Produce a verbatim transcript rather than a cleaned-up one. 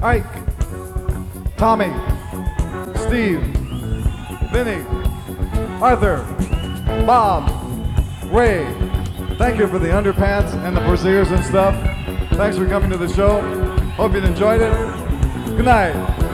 Ike, Tommy, Steve, Vinny, Arthur, Bob, Ray. Thank you for the underpants and the brasiers and stuff. Thanks for coming to the show. Hope you enjoyed it. Good night.